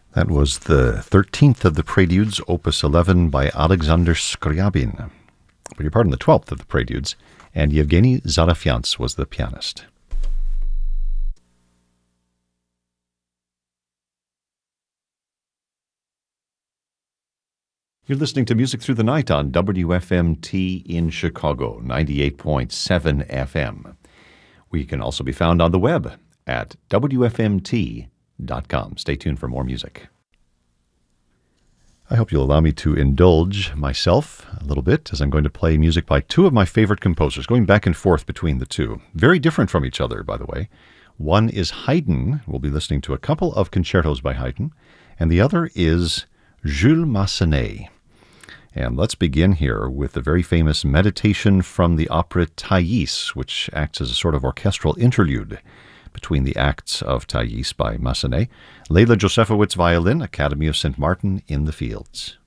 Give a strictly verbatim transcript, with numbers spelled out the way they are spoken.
That was the thirteenth of the Preludes, Opus eleven by Alexander Scriabin. Beg your pardon, the twelfth of the Preludes, and Yevgeny Zarafyants was the pianist. You're listening to Music Through the Night on W F M T in Chicago, ninety-eight point seven F M. We can also be found on the web at W F M T dot com. Stay tuned for more music. I hope you'll allow me to indulge myself a little bit as I'm going to play music by two of my favorite composers, going back and forth between the two. Very different from each other, by the way. One is Haydn. We'll be listening to a couple of concertos by Haydn. And the other is Jules Massenet. And let's begin here with the very famous Meditation from the opera Thais, which acts as a sort of orchestral interlude between the acts of Thais by Massenet. Leila Josefowitz violin, Academy of Saint Martin in the Fields.